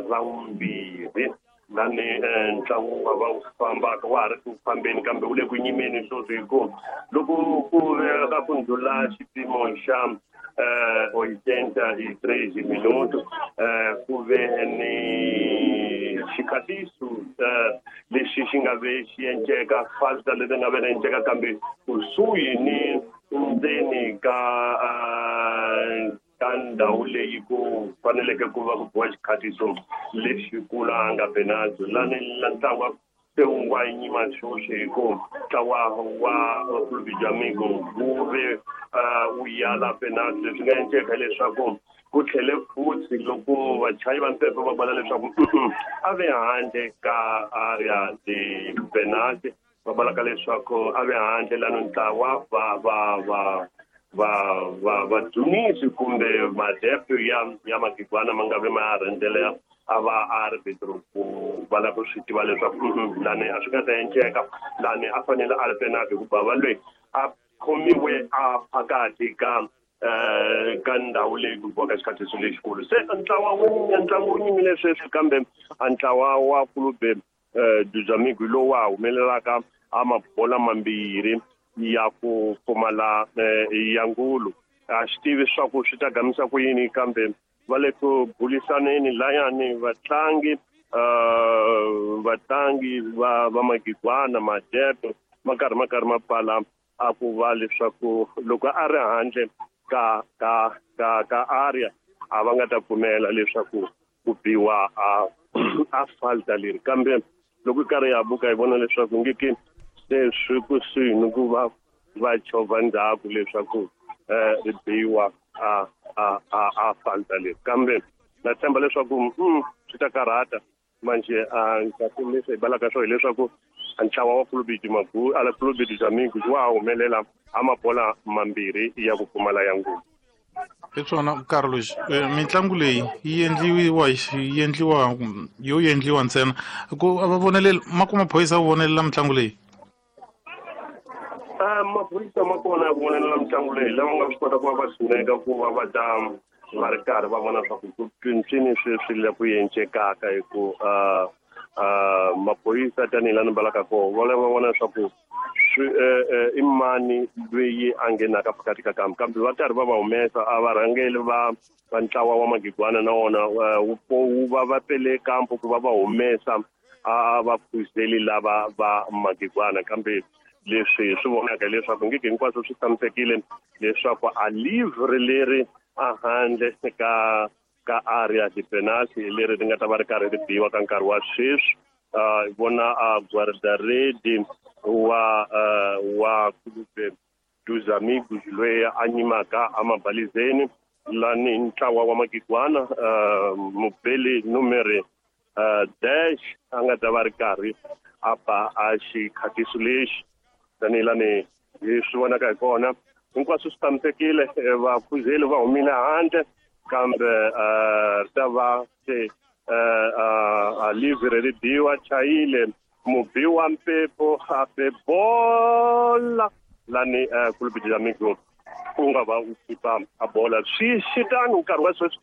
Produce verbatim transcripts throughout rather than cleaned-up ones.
ra vumbirhi lani ntlangu wa va wu fambaka wa ha ri ku fambeni kambe wu le ku nyimeni sweswo hi ku loko ku ka ku ndlhula xipimo xa oitenta hi treze minuto ku ve ni xikatiso lexi xi nga ve xi endleka falta leri nga ve ri endleka kambe kusuhi ni ndzeni ka ka ndhawu leyi ku faneleke ku va ku boha xikatiso lexi kulanga penalty lani la ntlangu se wu nga nyima xoxo hi ku ntlawa wa Club de Amigo wu ve wu yala penalty leswi nga endleka leswaku ku tlhele futhi loko vachayi va mpempe va vona leswaku a ve handle ka area de penalty va balaka leswaku a ve handle lani ntlawa va va va va va vadzunisi kumbe madepo ya ya Magigwana ma nga ve ma rendzela a va arbitro ku va lava ku swi tiva leswaku lani a swi nga ta endleka lani a fanele a ri penalty ku bava loyi a khomiwe a phakati ka ka ndhawu leyi ku boka xikatiso lexikulu se ntlawa wu ntlangu wu nyimile sweswi kambe a ntlawa wa Club de Amigo lowu wa humelelaka a mabola mambirhi ya ku pfumala ya ngulu a swi tivi swa ku swi ta gamisa ku yini kambe va le ku bulisaneni layani vatlangi vatlangi va va Magigwana madepo ma karhi ma karhi ma pfala a ku va leswaku loko a ri handle ka ka ka ka area a va nga ta pfumela leswaku ku biwa a a falta leri kambe loko karhi ya buka hi vona leswaku ngiki se swi kusuhi ni ku va va chovha ndzhaku leswaku ri biwa a a a falta leri kambe na tshemba leswaku swi ta karhata manje a kasi leswi hi balaka swo hileswaku ntlawa wa Club de Amigo ala Club de Amigo wa humelela a mabola mambirhi ya ku pfumala ya ngulu. Hi swona Carlos mitlangu leyi yi endliwa yi endliwa yo endliwa ntsena ku va vonele ma kuma phoyisa vonelela mitlangu leyi ah maphorisa ma kona vonelela mitlangu leyi lava nga swi kota ku va va suneka ku va va ta va ri karhi va vona swa ku cincini sweswi le ku endlekaka hi ku maphorisa tanihi lani balaka koho va va vona swa ku i mani loyi a nghenaka phakati ka kambe kambe va karhi va va humesa a varhangeli va va ntlawa wa Magigwana na wona wu va va pele kampo ku va va humesa a vafuzeli lava va Magigwana kambe leswi swi vonaka leswaku ngeke hinkwaswo swi tshamisekile leswaku a livre leri a handle ka ka area de penalty leri ri nga ta va ri karhi ri biwa ka nkarhi wa sweswi hi vona a Guardaredi wa wa Club de Amigo loyi a nyimaka a mabalizeni lani ntlawa wa Magigwana mubeli numeri dash a nga ta va ri karhi a ba a xikatiso lexi tanihi lani hi swi vonaka hi kona hinkwaswo swi tshamisekile vafuzeli va humile handle kambe ta va se a livre ri biwa chayile mubi wa mpepo a bebola lani Club de Amigo ku nga va u khipa a bola swi xitani nkarhi wa sweswi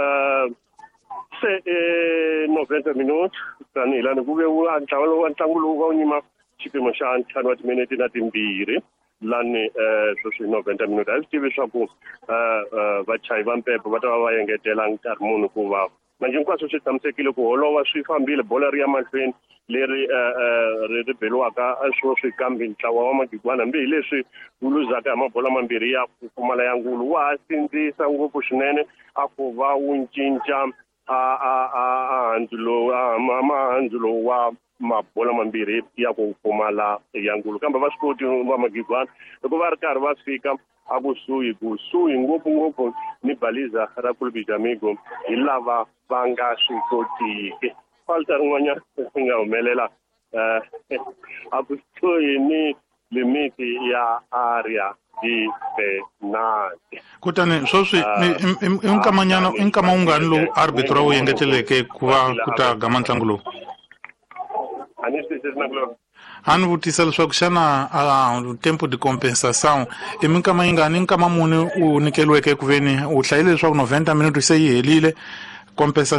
se noventa minuti tanihi lani ku ve wa ntlawa lowu wa ntlangu lowu va wu nyima xipimo xa ntlhanu wa timinete na timbirhi lani sweswi noventa minuti a swi tivi swa ku vachayi va mpepo va ta va va engetela nkarhi munhu ku va manje hinkwaswo swi tshamisekile ku holova swi fambile bola ri ya mahlweni leri ri ri beliwaka sweswi kambe ntlawa wa Magigwana hambi hi leswi wu luzaka hi mabola mambirhi ya ku pfumala ya ngulu wa ha sindzisa ngopfu swinene a ku va wu cinca a handzulo mahandzulo wa mabola mambirhi ya ku pfumala ya ngulu kambe va swi koti va Magigwana loko va ri karhi va fika a kusuhi kusuhi ngopfungopfu ni baliza ra Club de Amigo hi lava va nga swi kotiki falta rin'wanyana ri nga humelela a kusuhi ni limiti ya area di penalty kutani sweswi i nkamanyana i nkama wungani lowu arbitro wu engeteleke ku va ku ta gama ntlangu lowu a ni swi swi na a ni vutisa leswaku xana a tempo de compensação i minkama yingani i nkama muni u nikeliweke ku veni u hlayile leswaku noventa minuti se yi helile compensação